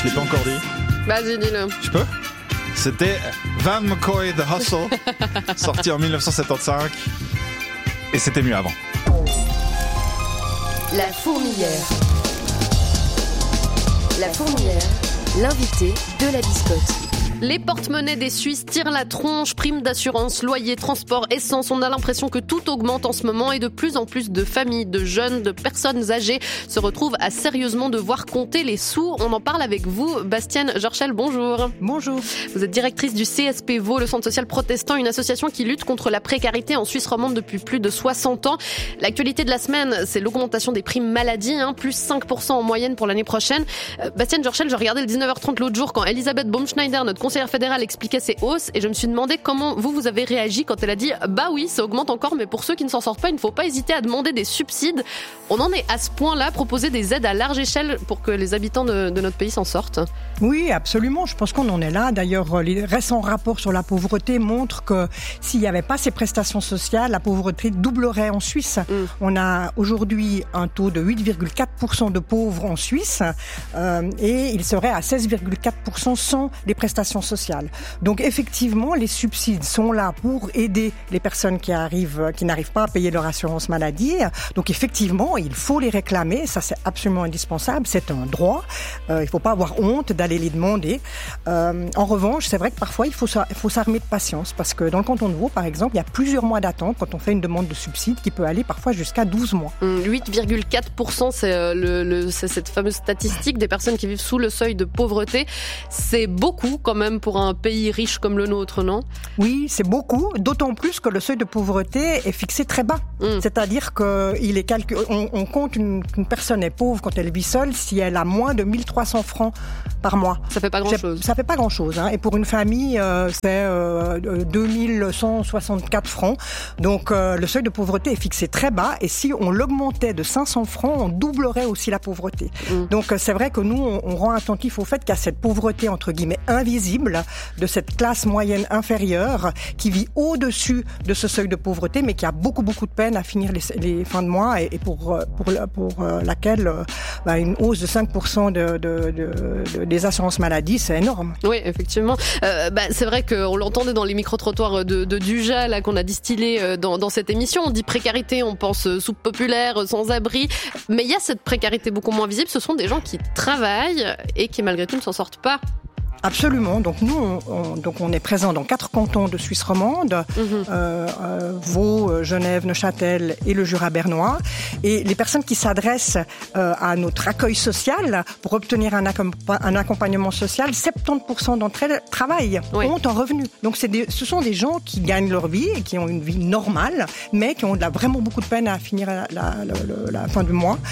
Je l'ai pas encore dit. Vas-y, dis-le. Je peux? C'était Van McCoy The Hustle, sorti en 1975. Et c'était mieux avant. La fourmilière. La fourmilière, l'invité de la biscotte. Les porte-monnaies des Suisses tirent la tronche, primes d'assurance, loyer, transport, essence. On a l'impression que tout augmente en ce moment et de plus en plus de familles, de jeunes, de personnes âgées se retrouvent à sérieusement devoir compter les sous. On en parle avec vous, Bastienne Jorchel, bonjour. Bonjour. Vous êtes directrice du CSP Vaud, le Centre social protestant, une association qui lutte contre la précarité en Suisse romande depuis plus de 60 ans. L'actualité de la semaine, c'est l'augmentation des primes maladie, plus 5% en moyenne pour l'année prochaine. Bastienne Jorchel, je regardais le 19h30 l'autre jour quand Elisabeth Baumschneider, notre conseillère fédérale, expliquait ces hausses et je me suis demandé comment vous avez réagi quand elle a dit « Bah oui, ça augmente encore, mais pour ceux qui ne s'en sortent pas, il ne faut pas hésiter à demander des subsides ». On en est à ce point-là, proposer des aides à large échelle pour que les habitants de notre pays s'en sortent. Oui, absolument. Je pense qu'on en est là. D'ailleurs, les récents rapports sur la pauvreté montrent que s'il n'y avait pas ces prestations sociales, la pauvreté doublerait en Suisse. On a aujourd'hui un taux de 8,4% de pauvres en Suisse et il serait à 16,4% sans les prestations sociales. Donc effectivement, les subsides sont là pour aider les personnes qui n'arrivent pas à payer leur assurance maladie. Donc effectivement, il faut les réclamer. Ça, c'est absolument indispensable. C'est un droit. Il ne faut pas avoir honte d'aller les demander. En revanche, c'est vrai que parfois, il faut s'armer de patience parce que dans le canton de Vaud, par exemple, il y a plusieurs mois d'attente quand on fait une demande de subside qui peut aller parfois jusqu'à 12 mois. 8,4%, c'est cette fameuse statistique des personnes qui vivent sous le seuil de pauvreté. C'est beaucoup quand même pour un pays riche comme le nôtre, non? Oui, c'est beaucoup, d'autant plus que le seuil de pauvreté est fixé très bas. C'est-à-dire qu'il est on compte qu'une personne est pauvre quand elle vit seule si elle a moins de 1300 francs par mois. Ça fait pas grand-chose. Ça fait pas grand-chose. Et pour une famille, c'est 2164 francs. Donc le seuil de pauvreté est fixé très bas. Et si on l'augmentait de 500 francs, on doublerait aussi la pauvreté. Donc c'est vrai que nous, on rend attentif au fait qu'il y a cette pauvreté, entre guillemets, invisible de cette classe moyenne inférieure qui vit au-dessus de ce seuil de pauvreté, mais qui a beaucoup de peine à finir les fins de mois et pour laquelle une hausse de 5% des assurances maladie, c'est énorme. Oui, effectivement. C'est vrai qu'on l'entendait dans les micro-trottoirs de Dujas là, qu'on a distillé dans cette émission. On dit précarité, on pense soupe populaire, sans-abri. Mais il y a cette précarité beaucoup moins visible. Ce sont des gens qui travaillent et qui malgré tout ne s'en sortent pas. Absolument. Donc nous, on est présent dans 4 cantons de Suisse romande, Vaud, Genève, Neuchâtel et le Jura bernois. Et les personnes qui s'adressent à notre accueil social pour obtenir un accompagnement social, 70% d'entre elles travaillent, ont un revenu. Donc ce sont des gens qui gagnent leur vie et qui ont une vie normale, mais qui ont vraiment beaucoup de peine à finir la fin du mois.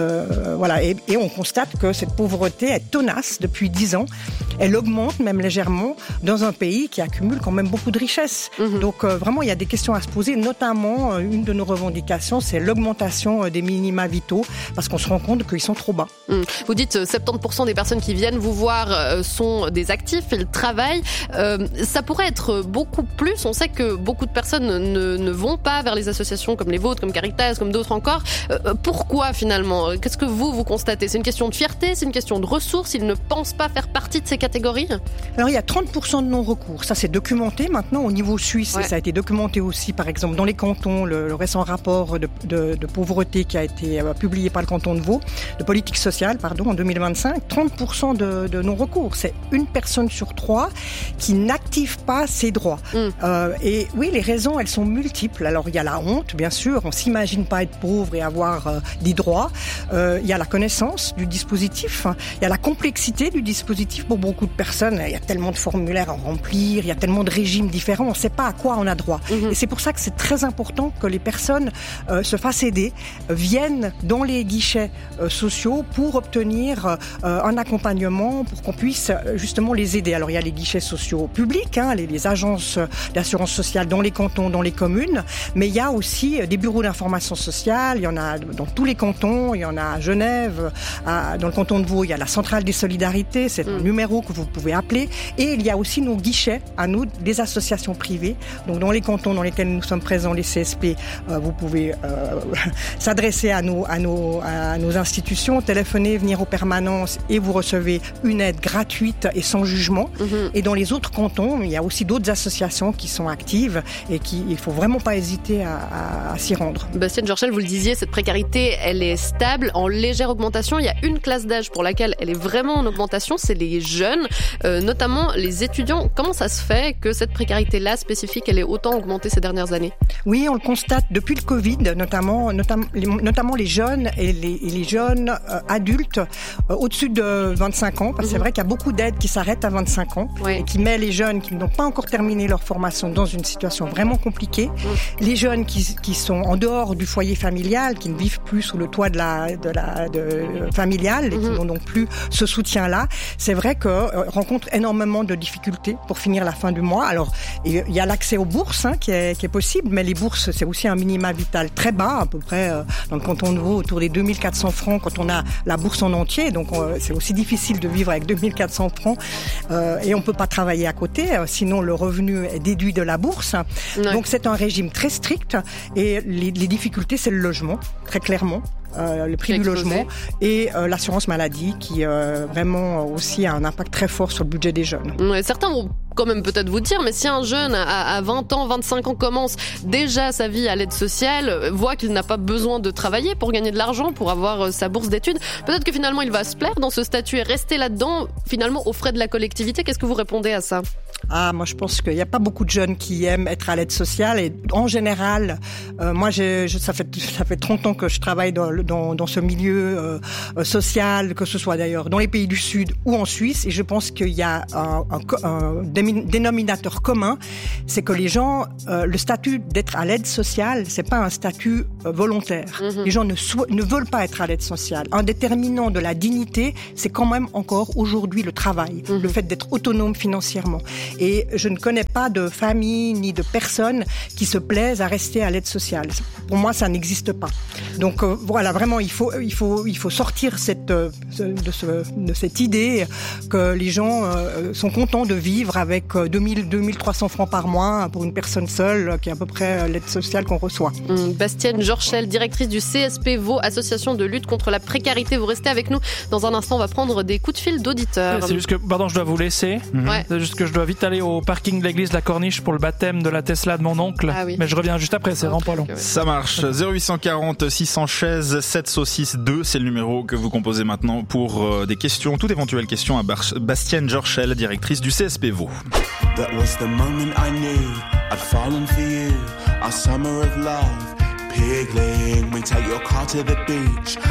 Et on constate que cette pauvreté est tenace depuis 10 ans. Elle augmente même légèrement dans un pays qui accumule quand même beaucoup de richesses. Donc vraiment, il y a des questions à se poser, notamment une de nos revendications, c'est l'augmentation des minima vitaux, parce qu'on se rend compte qu'ils sont trop bas. Vous dites 70% des personnes qui viennent vous voir sont des actifs, ils travaillent. Ça pourrait être beaucoup plus. On sait que beaucoup de personnes ne vont pas vers les associations comme les vôtres, comme Caritas, comme d'autres encore. Pourquoi finalement? Qu'est-ce que vous constatez? C'est une question de fierté? C'est une question de ressources? Ils ne pensent pas faire partie de ces catégories? Alors il y a 30% de non-recours. Ça c'est documenté maintenant au niveau suisse. Et ça a été documenté aussi par exemple dans les cantons. Le récent rapport de pauvreté qui a été publié par le canton de Vaud, de politique sociale, en 2025. 30% de non-recours. C'est une personne sur 3 qui n'active pas ses droits. Et oui, les raisons elles sont multiples. Alors il y a la honte, bien sûr. On s'imagine pas être pauvre et avoir des droits. Il y a la connaissance du dispositif. Il y a la complexité du dispositif pour beaucoup de personnes. Il y a tellement de formulaires à remplir, il y a tellement de régimes différents, on ne sait pas à quoi on a droit. Et c'est pour ça que c'est très important que les personnes se fassent aider, viennent dans les guichets sociaux pour obtenir un accompagnement, pour qu'on puisse justement les aider. Alors il y a les guichets sociaux publics, les agences d'assurance sociale dans les cantons, dans les communes, mais il y a aussi des bureaux d'information sociale, il y en a dans tous les cantons, il y en a à Genève, dans le canton de Vaud, il y a la centrale des solidarités, c'est un numéro que vous vous pouvez appeler. Et il y a aussi nos guichets, à nous, des associations privées. Donc dans les cantons dans lesquels nous sommes présents, les CSP, vous pouvez s'adresser à nos institutions, téléphoner, venir aux permanences et vous recevez une aide gratuite et sans jugement. Et dans les autres cantons, il y a aussi d'autres associations qui sont actives et il faut vraiment pas hésiter à s'y rendre. Bastienne Georchel, vous le disiez, cette précarité, elle est stable, en légère augmentation. Il y a une classe d'âge pour laquelle elle est vraiment en augmentation, c'est les jeunes, notamment les étudiants. Comment ça se fait que cette précarité-là spécifique, elle est autant augmentée ces dernières années? Oui, on le constate depuis le Covid, notamment les jeunes et les jeunes adultes au-dessus de 25 ans, parce que c'est vrai qu'il y a beaucoup d'aides qui s'arrêtent à 25 ans et qui met les jeunes qui n'ont pas encore terminé leur formation dans une situation vraiment compliquée. Les jeunes qui sont en dehors du foyer familial, qui ne vivent plus sous le toit familial et qui n'ont donc plus ce soutien-là, c'est vrai que rencontrent énormément de difficultés pour finir la fin du mois. Alors, il y a l'accès aux bourses qui est possible, mais les bourses, c'est aussi un minima vital très bas, à peu près dans le canton de Vaud, autour des 2400 francs quand on a la bourse en entier. Donc, c'est aussi difficile de vivre avec 2400 francs et on peut pas travailler à côté, sinon le revenu est déduit de la bourse. Ouais. Donc, c'est un régime très strict et les difficultés, c'est le logement, très clairement. Le prix du logement et l'assurance maladie qui vraiment aussi a un impact très fort sur le budget des jeunes. Ouais, certains vont quand même peut-être vous dire, mais si un jeune à 20 ans, 25 ans commence déjà sa vie à l'aide sociale, voit qu'il n'a pas besoin de travailler pour gagner de l'argent, pour avoir sa bourse d'études, peut-être que finalement il va se plaire dans ce statut et rester là-dedans, finalement aux frais de la collectivité. Qu'est-ce que vous répondez à ça ? Moi je pense qu'il n'y a pas beaucoup de jeunes qui aiment être à l'aide sociale et en général, moi ça fait 30 ans que je travaille dans ce milieu social, que ce soit d'ailleurs dans les pays du Sud ou en Suisse, et je pense qu'il y a un dénominateur commun, c'est que les gens, le statut d'être à l'aide sociale, c'est pas un statut volontaire. Les gens ne veulent pas être à l'aide sociale. Un déterminant de la dignité, c'est quand même encore aujourd'hui le travail, le fait d'être autonome financièrement. Et je ne connais pas de famille ni de personnes qui se plaisent à rester à l'aide sociale. Pour moi, ça n'existe pas. Donc voilà, vraiment, il faut sortir de cette idée que les gens sont contents de vivre avec 2300 francs par mois pour une personne seule, qui est à peu près l'aide sociale qu'on reçoit. Bastienne Georchel, directrice du CSP Vaud, association de lutte contre la précarité. Vous restez avec nous. Dans un instant, on va prendre des coups de fil d'auditeurs. C'est juste que, pardon, je dois vous laisser. C'est juste que je dois vite aller au parking de l'église de la Corniche pour le baptême de la Tesla de mon oncle. Mais je reviens juste après, c'est vraiment pas long. Ça marche. 0840 616 762, c'est le numéro que vous composez maintenant pour des questions, toute éventuelle question à Bastienne Georchel, directrice du CSP Vaud. That was the moment I knew I'd fallen for you, our summer of love. Pigling, we take your car to the beach.